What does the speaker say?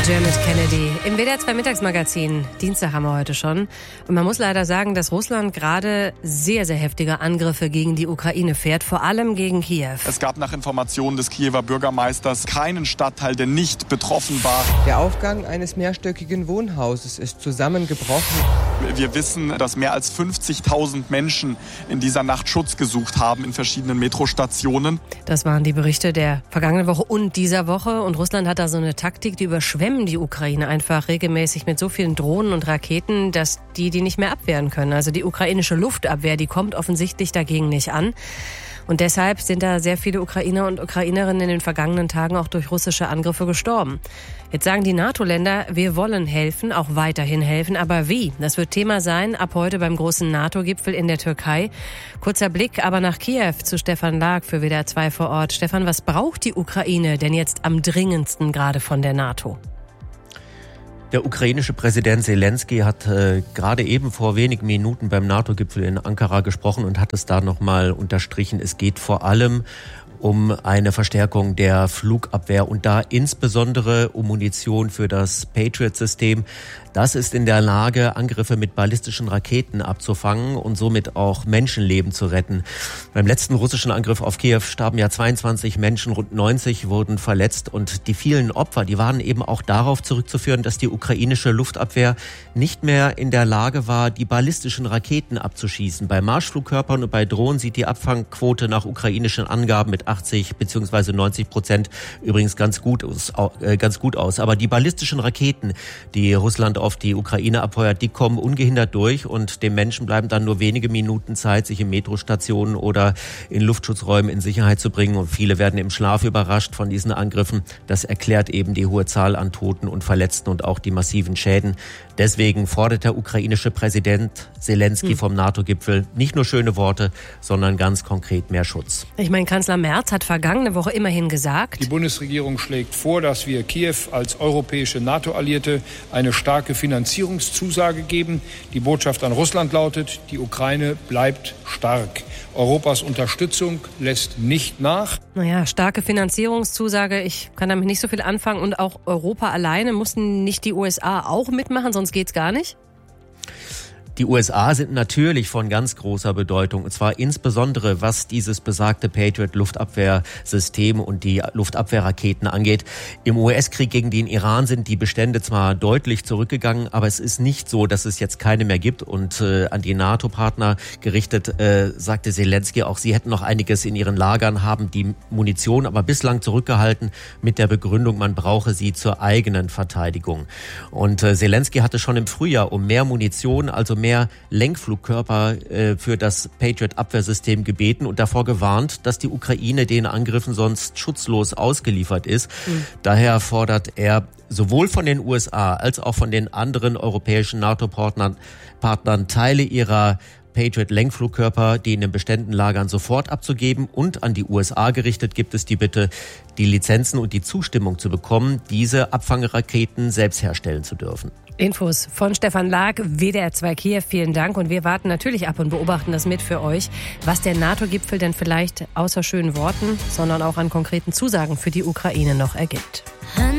Dermot Kennedy im WDR 2 Mittagsmagazin. Dienstag haben wir heute schon. Und man muss leider sagen, dass Russland gerade sehr, sehr heftige Angriffe gegen die Ukraine fährt, vor allem gegen Kiew. Es gab nach Informationen des Kiewer Bürgermeisters keinen Stadtteil, der nicht betroffen war. Der Aufgang eines mehrstöckigen Wohnhauses ist zusammengebrochen. Wir wissen, dass mehr als 50.000 Menschen in dieser Nacht Schutz gesucht haben in verschiedenen Metrostationen. Das waren die Berichte der vergangenen Woche und dieser Woche. Und Russland hat da so eine Taktik, die überschwemmen die Ukraine einfach regelmäßig mit so vielen Drohnen und Raketen, dass die nicht mehr abwehren können. Also die ukrainische Luftabwehr, die kommt offensichtlich dagegen nicht an. Und deshalb sind da sehr viele Ukrainer und Ukrainerinnen in den vergangenen Tagen auch durch russische Angriffe gestorben. Jetzt sagen die NATO-Länder, wir wollen helfen, auch weiterhin helfen. Aber wie? Das wird Thema sein ab heute beim großen NATO-Gipfel in der Türkei. Kurzer Blick aber nach Kiew zu Stefan Lag für WDR 2 vor Ort. Stefan, was braucht die Ukraine denn jetzt am dringendsten gerade von der NATO? Der ukrainische Präsident Zelensky hat gerade eben vor wenigen Minuten beim NATO-Gipfel in Ankara gesprochen und hat es da nochmal unterstrichen. Es geht vor allem um eine Verstärkung der Flugabwehr und da insbesondere um Munition für das Patriot-System. Das ist in der Lage, Angriffe mit ballistischen Raketen abzufangen und somit auch Menschenleben zu retten. Beim letzten russischen Angriff auf Kiew starben ja 22 Menschen, rund 90 wurden verletzt und die vielen Opfer, die waren eben auch darauf zurückzuführen, dass die ukrainische Luftabwehr nicht mehr in der Lage war, die ballistischen Raketen abzuschießen. Bei Marschflugkörpern und bei Drohnen sieht die Abfangquote nach ukrainischen Angaben mit 80 bzw. 90% übrigens ganz gut aus. Aber die ballistischen Raketen, die Russland auf die Ukraine abfeuert, die kommen ungehindert durch und den Menschen bleiben dann nur wenige Minuten Zeit, sich in Metrostationen oder in Luftschutzräumen in Sicherheit zu bringen. Und viele werden im Schlaf überrascht von diesen Angriffen. Das erklärt eben die hohe Zahl an Toten und Verletzten und auch die massiven Schäden. Deswegen fordert der ukrainische Präsident Zelensky vom NATO-Gipfel nicht nur schöne Worte, sondern ganz konkret mehr Schutz. Ich meine, Kanzler Merz hat vergangene Woche immerhin gesagt, die Bundesregierung schlägt vor, dass wir Kiew als europäische NATO-Alliierte eine starke Finanzierungszusage geben. Die Botschaft an Russland lautet, die Ukraine bleibt stark. Europas Unterstützung lässt nicht nach. Naja, starke Finanzierungszusage, ich kann damit nicht so viel anfangen. Und auch Europa alleine, mussten nicht die USA auch mitmachen, sonst geht's gar nicht? Die USA sind natürlich von ganz großer Bedeutung, und zwar insbesondere was dieses besagte Patriot-Luftabwehrsystem und die Luftabwehrraketen angeht. Im US-Krieg gegen den Iran sind die Bestände zwar deutlich zurückgegangen, aber es ist nicht so, dass es jetzt keine mehr gibt. Und an die NATO-Partner gerichtet sagte Zelensky, auch sie hätten noch einiges in ihren Lagern, haben die Munition aber bislang zurückgehalten mit der Begründung, man brauche sie zur eigenen Verteidigung. Und Zelensky hatte schon im Frühjahr um mehr Munition, also mehr Lenkflugkörper für das Patriot-Abwehrsystem gebeten und davor gewarnt, dass die Ukraine den Angriffen sonst schutzlos ausgeliefert ist. Daher fordert er sowohl von den USA als auch von den anderen europäischen NATO-Partnern Teile ihrer Patriot-Lenkflugkörper, die in den Beständen lagern, sofort abzugeben, und an die USA gerichtet gibt es die Bitte, die Lizenzen und die Zustimmung zu bekommen, diese Abfangraketen selbst herstellen zu dürfen. Infos von Stefan Lag, WDR 2 Kiew, vielen Dank. Und wir warten natürlich ab und beobachten das mit für euch, was der NATO-Gipfel denn vielleicht außer schönen Worten, sondern auch an konkreten Zusagen für die Ukraine noch ergibt.